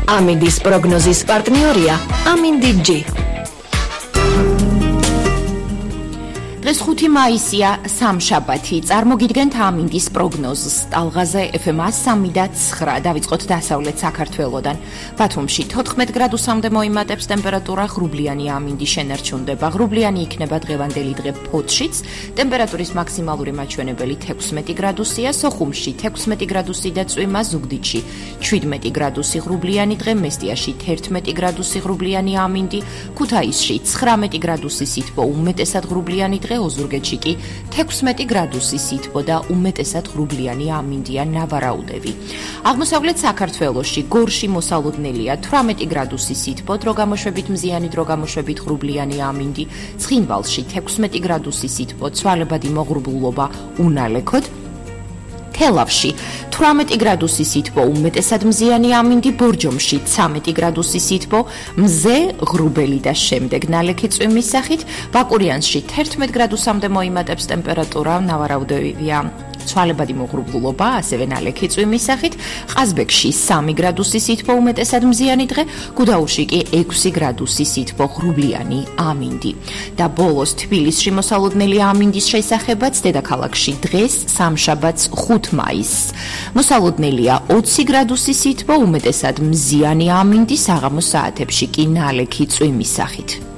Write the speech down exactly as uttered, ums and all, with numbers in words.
ამინდის პროგნოზის პარტნიორია ამინდი ჯი. დღეს ხუთი მაისია, სამშაბათი. წარმოგიდგენთ ამინდის პროგნოზს. ტალღაზე ეფ ემ სამი და ცხრა. დავიწყოთ დასავლეთ საქართველოდან. ბათუმში თოთხმეტ გრადუსამდე მოიმატებს ტემპერატურა, ღრუბლიანი ამინდი შენარჩუნდება. ღრუბლიანი იქნება დღევანდელი დღე ფოთშიც. ტემპერატურის მაქსიმალური მაჩვენებელი თექვსმეტი გრადუსია, სოხუმში თექვსმეტი გრადუსი და წვიმა, ზუგდიდში შვიდმეტი გრადუსი ღრუბლიანი დღე, მესტიაში თერთმეტი გრადუსი ღრუბლიანი ამინდი, ქუთაისში ცხრამეტი გრადუსი სითბო, უმეტესად ღრუბლიანი დღე, ოზურგეთში კი თექვსმეტი გრადუსი სითბო და უმეტესად ღრუბლიანი ამინდია, ნავარაუდევი. აღმოსავლეთ საქართველოში გორში მოსალოდნელია თვრამეტი გრადუსი სითბო, დროგამოშვებით მზიანი, დროგამოშვებით ღრუბლიანი ამინდი, ცხინვალში თექვსმეტი გრადუსი სითბო, ცვალებადი მოღრუბლულობა უნალექოდ. თელავში თვრამეტი გრადუსი სითბო, უმეტესად მზიანი ამინდი, ბორჯომში ცამეტი გრადუსი სითბო, მზე, ღრუბელი და შემდეგ ნალექი წვიმის სახით, ბაკურიანსში თერთმეტ გრადუსამდე მოიმატებს ტემპერატურა, ნავარაუდევია ცვალებადი მოღრუბლულობა, ასევე ნალექი წვიმის სახით, ყაზბეგში სამი გრადუსი სითბო, უმეტესად მზიანი დღე, გუდაუთში კი ექვსი გრადუსი სითბო, ღრუბლიანი ამინდი. და ბოლოს თბილისში მოსალოდნელი ამინდის შესახებაც, დედაქალაქში დღეს სამშაბათს ხუთ მაისს მოსალოდნელია ოცი გრადუსი სითბო, უმეტესად მზიანი ამინდი, საღამოს საათებში კი ნალექი წვიმის სახით.